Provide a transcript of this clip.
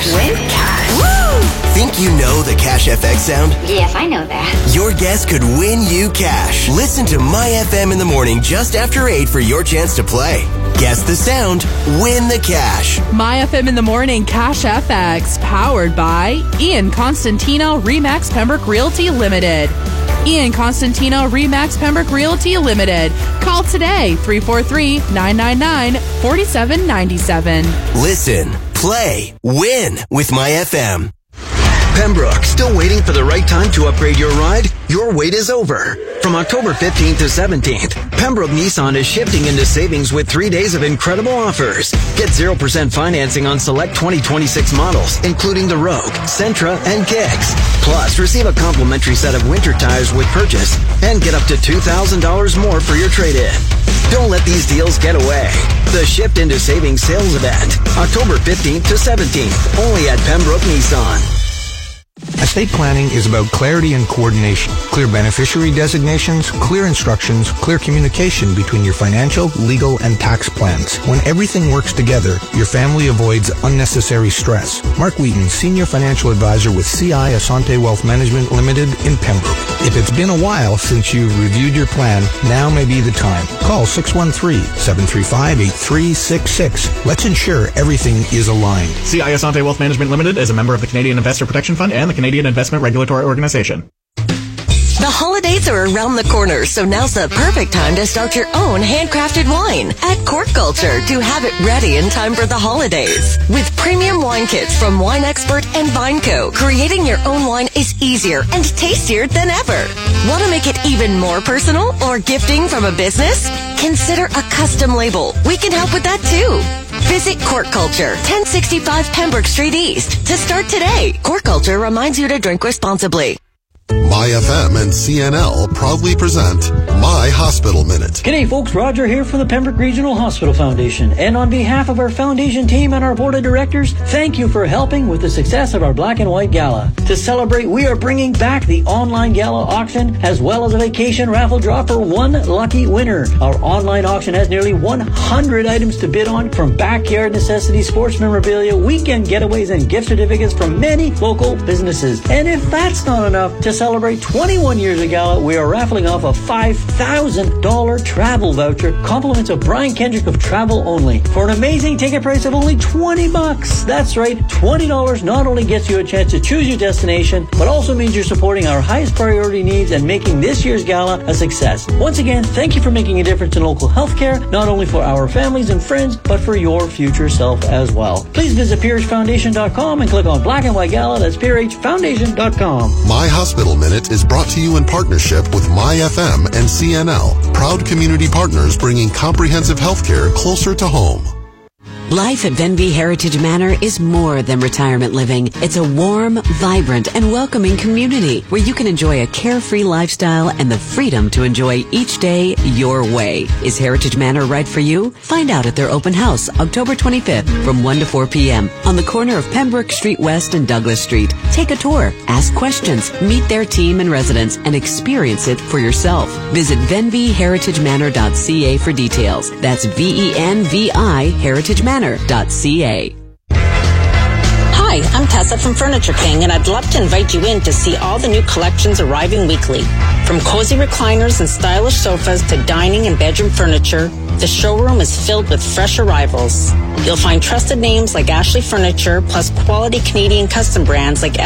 cash. Win cash. Woo! Think you know the Cash FX sound? Yes, I know that. Your guess could win you cash. Listen to My FM in the morning just after 8 for your chance to play. Guess the sound, win the cash. My FM in the morning, Cash FX, powered by Ian Constantino, Remax Pembroke Realty Limited. Ian Constantino, Remax Pembroke Realty Limited. Call today, 343-999-4797. Listen, play, win with My FM. Pembroke, still waiting for the right time to upgrade your ride? Your wait is over. From October 15th to 17th, Pembroke Nissan is shifting into savings with 3 days of incredible offers. Get 0% financing on select 2026 models, including the Rogue, Sentra, and Kicks. Plus, receive a complimentary set of winter tires with purchase and get up to $2,000 more for your trade-in. Don't let these deals get away. The Shift into Savings sales event, October 15th to 17th, only at Pembroke Nissan. Estate planning is about clarity and coordination, clear beneficiary designations, clear instructions, clear communication between your financial, legal, and tax plans. When everything works together, your family avoids unnecessary stress. Mark Wheaton, Senior Financial Advisor with CI Asante Wealth Management Limited in Pembroke. If it's been a while since you've reviewed your plan, now may be the time. Call 613-735-8366. Let's ensure everything is aligned. CI Asante Wealth Management Limited is a member of the Canadian Investor Protection Fund and the Canadian Investment Regulatory Organization. The holidays are around the corner, so now's the perfect time to start your own handcrafted wine at Cork Culture to have it ready in time for the holidays. With premium wine kits from Wine Expert and Vineco, creating your own wine is easier and tastier than ever. Want to make it even more personal or gifting from a business? Consider a custom label. We can help with that too. Visit Cork Culture, 1065 Pembroke Street East to start today. Cork Culture reminds you to drink responsibly. My FM and CNL proudly present My Hospital Minute. G'day folks, Roger here for the Pembroke Regional Hospital Foundation. And on behalf of our foundation team and our board of directors, thank you for helping with the success of our Black and White Gala. To celebrate, we are bringing back the online gala auction as well as a vacation raffle draw for one lucky winner. Our online auction has nearly 100 items to bid on, from backyard necessities, sports memorabilia, weekend getaways, and gift certificates from many local businesses. And if that's not enough, to celebrate 21 years of Gala, we are raffling off a $5,000 travel voucher, compliments of Brian Kendrick of Travel Only, for an amazing ticket price of only $20. That's right, $20 not only gets you a chance to choose your destination, but also means you're supporting our highest priority needs and making this year's Gala a success. Once again, thank you for making a difference in local healthcare, not only for our families and friends, but for your future self as well. Please visit PeerHFoundation.com and click on Black and White Gala. That's PeerHFoundation.com. My Hospital Minute is brought to you in partnership with My FM and CNL, proud community partners bringing comprehensive healthcare closer to home. Life at Venby Heritage Manor is more than retirement living. It's a warm, vibrant, and welcoming community where you can enjoy a carefree lifestyle and the freedom to enjoy each day your way. Is Heritage Manor right for you? Find out at their open house, October 25th from 1 to 4 p.m. on the corner of Pembroke Street West and Douglas Street. Take a tour, ask questions, meet their team and residents, and experience it for yourself. Visit venvyheritagemanor.ca for details. That's VENVI Heritage Manor.ca. Hi, I'm Tessa from Furniture King, and I'd love to invite you in to see all the new collections arriving weekly. From cozy recliners and stylish sofas to dining and bedroom furniture, the showroom is filled with fresh arrivals. You'll find trusted names like Ashley Furniture, plus quality Canadian custom brands like